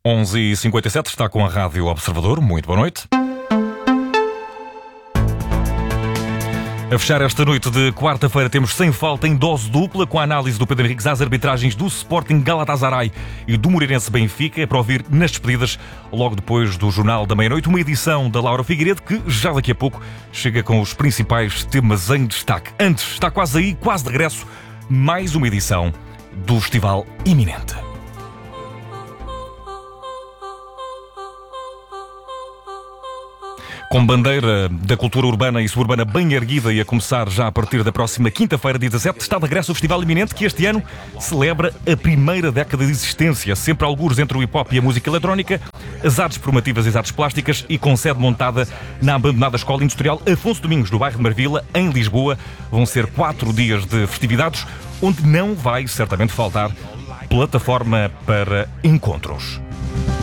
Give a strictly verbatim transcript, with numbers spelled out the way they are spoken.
onze e cinquenta e sete, está com a Rádio Observador. Muito boa noite. A fechar esta noite de quarta-feira temos Sem Falta em dose dupla, com a análise do Pedro Henriques às arbitragens do Sporting Galatasaray e do Moreirense Benfica. É para ouvir nas despedidas, logo depois do Jornal da Meia-Noite, uma edição da Laura Figueiredo que já daqui a pouco chega com os principais temas em destaque. Antes, está quase aí, quase de regresso, mais uma edição do Festival Iminente. Com bandeira da cultura urbana e suburbana bem erguida e a começar já a partir da próxima quinta-feira, dia dezassete, está de regresso o Festival Iminente, que este ano celebra a primeira década de existência, sempre algures entre o hip-hop e a música eletrónica, as artes formativas e as artes plásticas, e com sede montada na abandonada Escola Industrial Afonso Domingos, do bairro de Marvila, em Lisboa. Vão ser quatro dias de festividades, onde não vai certamente faltar plataforma para encontros.